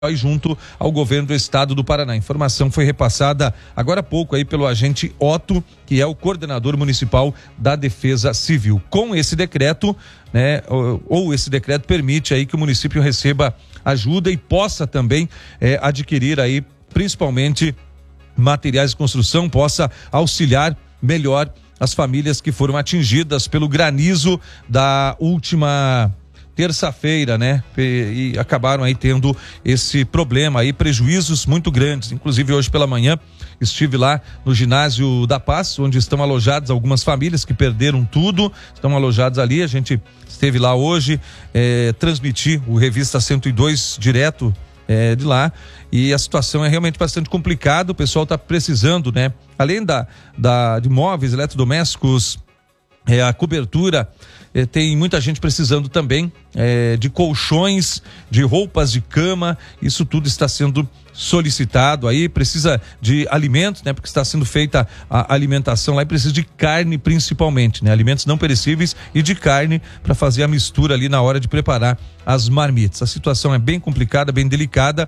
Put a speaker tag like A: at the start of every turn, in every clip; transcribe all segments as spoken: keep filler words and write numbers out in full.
A: junto ao governo do estado do Paraná. A informação foi repassada agora há pouco aí pelo agente Otto, que é o coordenador municipal da Defesa Civil. Com esse decreto, né, ou, ou esse decreto permite aí que o município receba ajuda e possa também eh, adquirir aí principalmente materiais de construção, possa auxiliar melhor as famílias que foram atingidas pelo granizo da última terça-feira, né? E, e acabaram aí tendo esse problema aí, prejuízos muito grandes. Inclusive hoje pela manhã estive lá no ginásio da Paz, onde estão alojadas algumas famílias que perderam tudo, estão alojadas ali. A gente esteve lá hoje, eh, transmitir o Revista cento e dois direto É, de lá, e a situação é realmente bastante complicada. O pessoal está precisando, né? Além da, da, de móveis, eletrodomésticos, é, a cobertura, é, tem muita gente precisando também é, de colchões, de roupas de cama. Isso tudo está sendo solicitado aí, precisa de alimentos, né? Porque está sendo feita a alimentação lá e precisa de carne principalmente, né? Alimentos não perecíveis e de carne para fazer a mistura ali na hora de preparar as marmitas. A situação é bem complicada, bem delicada,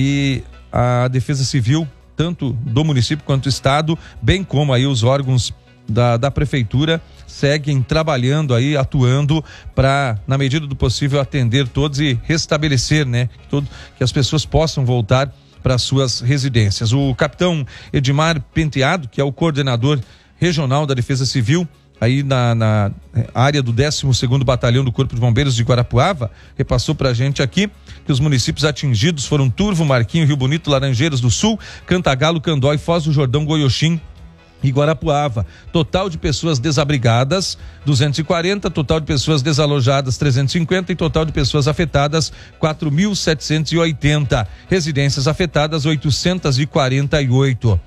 A: e a Defesa Civil, tanto do município quanto do estado, bem como aí os órgãos da, da prefeitura, seguem trabalhando aí, atuando para, na medida do possível, atender todos e restabelecer, né? Todo, que as pessoas possam voltar para suas residências. O capitão Edmar Penteado, que é o coordenador regional da Defesa Civil, aí na, na área do décimo segundo Batalhão do Corpo de Bombeiros de Guarapuava, repassou pra gente aqui que os municípios atingidos foram Turvo, Marquinho, Rio Bonito, Laranjeiras do Sul, Cantagalo, Candói, Foz do Jordão, Goioxim e Guarapuava. Total de pessoas desabrigadas duzentos e quarenta, total de pessoas desalojadas trezentos e cinquenta e total de pessoas afetadas quatro mil setecentos e oitenta. Residências afetadas oitocentos e quarenta e oito.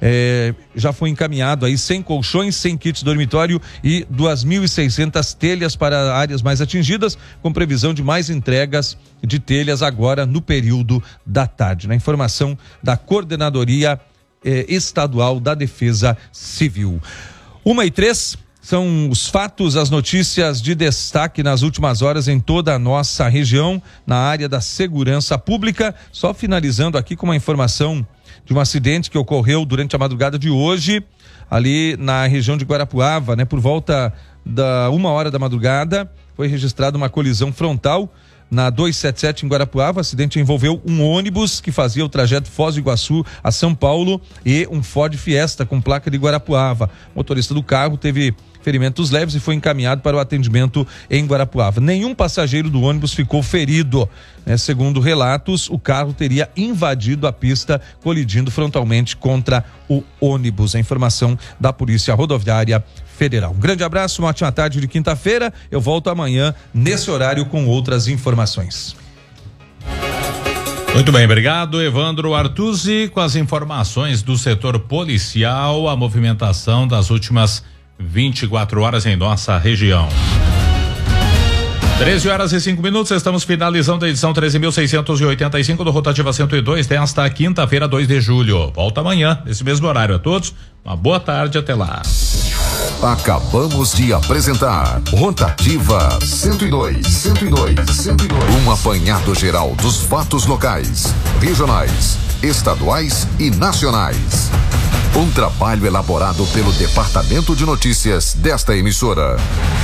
A: É, já foi encaminhado aí cem colchões, cem kits dormitório e duas mil e seiscentas telhas para áreas mais atingidas, com previsão de mais entregas de telhas agora no período da tarde. Na informação da Coordenadoria Eh, estadual da Defesa Civil. Uma e três são os fatos, as notícias de destaque nas últimas horas em toda a nossa região, na área da segurança pública. Só finalizando aqui com uma informação de um acidente que ocorreu durante a madrugada de hoje, ali na região de Guarapuava, né? Por volta da uma hora da madrugada, foi registrada uma colisão frontal na duzentos e setenta e sete em Guarapuava. O acidente envolveu um ônibus que fazia o trajeto Foz do Iguaçu a São Paulo e um Ford Fiesta com placa de Guarapuava. O motorista do carro teve ferimentos leves e foi encaminhado para o atendimento em Guarapuava. Nenhum passageiro do ônibus ficou ferido, né? Segundo relatos, o carro teria invadido a pista, colidindo frontalmente contra o ônibus. A informação da Polícia Rodoviária Federal. Um grande abraço, uma ótima tarde de quinta-feira. Eu volto amanhã nesse horário com outras informações.
B: Muito bem, obrigado, Evandro Artuzzi, com as informações do setor policial, a movimentação das últimas vinte e quatro horas em nossa região. treze horas e cinco minutos, estamos finalizando a edição treze mil seiscentos e oitenta e cinco do Rotativa cento e dois desta quinta-feira, dois de julho. Volta amanhã, nesse mesmo horário. A todos, uma boa tarde, até lá.
C: Acabamos de apresentar Rotativa cento e dois, cento e dois, cento e dois. Um apanhado geral dos fatos locais, regionais, estaduais e nacionais. Um trabalho elaborado pelo Departamento de Notícias desta emissora.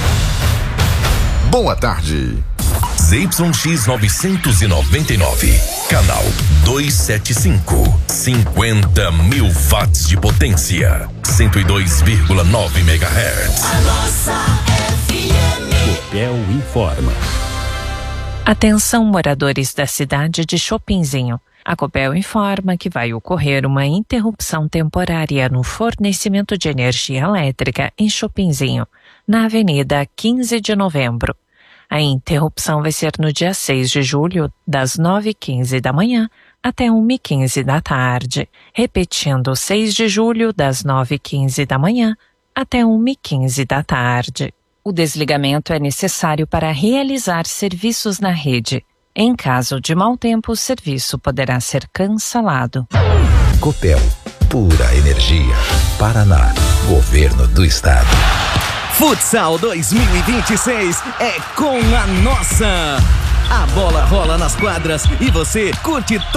C: Boa tarde.
D: Z Y X novecentos e noventa e nove, canal duzentos e setenta e cinco, cinquenta mil watts de potência, cento e dois vírgula nove megahertz.
E: A nossa F M.
D: Copel informa.
F: Atenção, moradores da cidade de Chopinzinho. A Copel informa que vai ocorrer uma interrupção temporária no fornecimento de energia elétrica em Chopinzinho, na Avenida quinze de novembro. A interrupção vai ser no dia seis de julho, das nove e quinze da manhã até uma e quinze da tarde. Repetindo, seis de julho, das nove e quinze da manhã até uma e quinze da tarde. O desligamento é necessário para realizar serviços na rede. Em caso de mau tempo, o serviço poderá ser cancelado.
D: Copel, pura energia. Paraná, Governo do Estado.
G: Futsal dois mil e vinte e seis é com a nossa A bola rola nas quadras e você curte